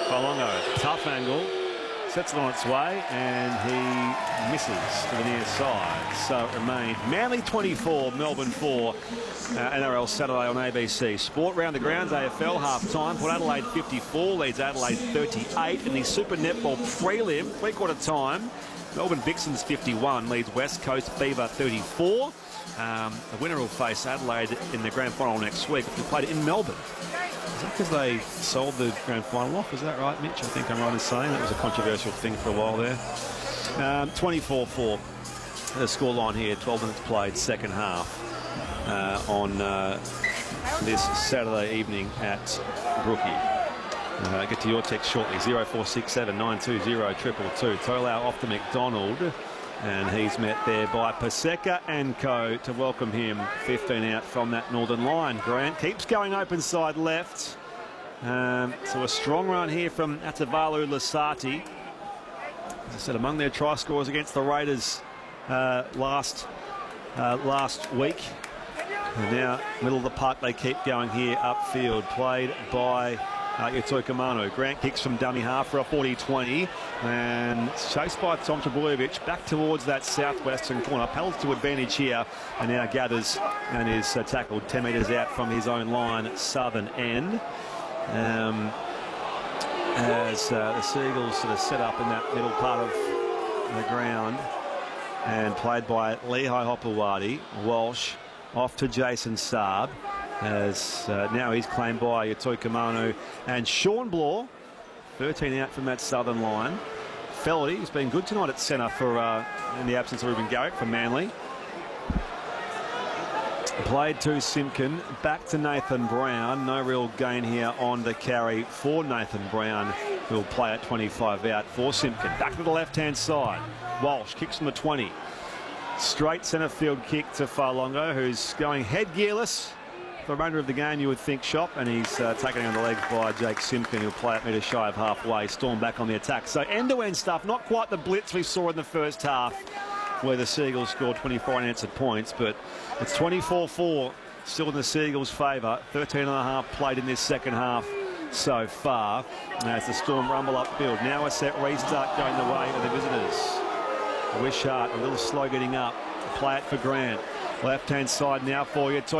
Folongo, tough angle, sets it on its way, and he misses to the near side. So it remained Manly 24, Melbourne 4, NRL Saturday on ABC. Sport round the grounds, AFL half-time. Port Adelaide 54, leads Adelaide 38. In the Super Netball prelim, three-quarter time, Melbourne Vixens 51, leads West Coast Fever 34. The winner will face Adelaide in the grand final next week. They played in Melbourne. Is that because they sold the grand final off? Is that right, Mitch? I think I'm right in saying that was a controversial thing for a while there. 24-4, the scoreline here. 12 minutes played, second half on this Saturday evening at Brookie. Get to your text shortly. 0467 920 222. Tolau off to McDonald. And he's met there by Paseka and co to welcome him. 15 out from that northern line. Grant keeps going open side left. So a strong run here from Atavalu Lasati. As I said, among their try scorers against the Raiders last week. And now, middle of the park, they keep going here upfield. Played by Yatoika Manu. Grant kicks from dummy half for a 40-20 and chased by Tom Trbojevic back towards that southwestern corner. Paddles to advantage here and now gathers and is tackled 10 metres out from his own line, southern end. As the Seagulls sort of set up in that middle part of the ground and played by Lehigh Hopewadi. Walsh off to Jason Saab. As now he's claimed by Yatoika Manu and Sean Bloor, 13 out from that southern line. Fellerty has been good tonight at centre for in the absence of Ruben Garrick for Manly. Played to Simpkin, back to Nathan Brown. No real gain here on the carry for Nathan Brown, who will play at 25 out for Simpkin. Back to the left-hand side. Walsh kicks from the 20. Straight centre field kick to Farlongo, who's going head gearless. The remainder of the game, you would think, Shop, and he's taken on the legs by Jake Simpkin, who'll play at metre shy of halfway. Storm back on the attack. So end-to-end stuff, not quite the blitz we saw in the first half, where the Seagulls scored 24 unanswered points, but it's 24-4, still in the Seagulls' favour. 13.5 played in this second half so far, as the Storm rumble upfield. Now a set restart going the way of the visitors. Wishart a little slow getting up. Play it for Grant. Left-hand side now for you.